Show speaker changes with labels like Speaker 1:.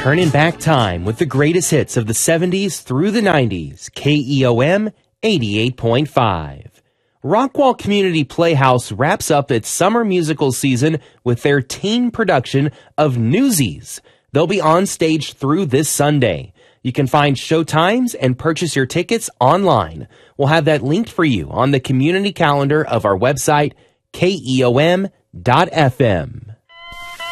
Speaker 1: Turning back time with the greatest hits of the 70s through the 90s. KEOM 88.5. Rockwall Community Playhouse wraps up its summer musical season with their teen production of Newsies. They'll be on stage through this Sunday. You can find show times and purchase your tickets online. We'll have that linked for you on the community calendar of our website, KEOM.FM.